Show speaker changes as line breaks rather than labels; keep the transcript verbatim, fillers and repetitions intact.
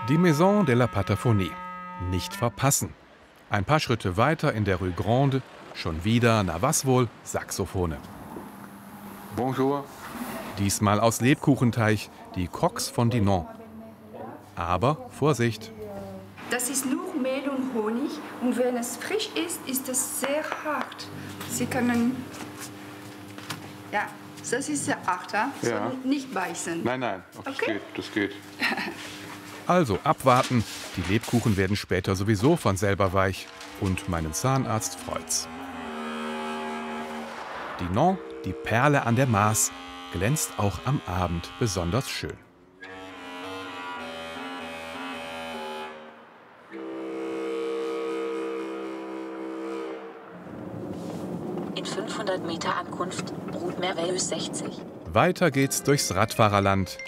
Die Maison de la Pataphonie. Nicht verpassen. Ein paar Schritte weiter in der Rue Grande, schon wieder, na was wohl, Saxophone.
Bonjour.
Diesmal aus Lebkuchenteig, die Coques von Dinan. Aber Vorsicht!
Das ist nur Mehl und Honig und wenn es frisch ist, ist es sehr hart. Sie können... Ja, das ist sehr hart, ja?
Ja.
So nicht beißen.
Nein, nein, das
Okay.
geht, das geht.
Also abwarten, die Lebkuchen werden später sowieso von selber weich. Und meinen Zahnarzt freut's. Dinan, die Perle an der Maas, glänzt auch am Abend besonders schön.
In fünfhundert Meter Ankunft, Route Merveilleuse sechzig.
Weiter geht's durchs Radfahrerland,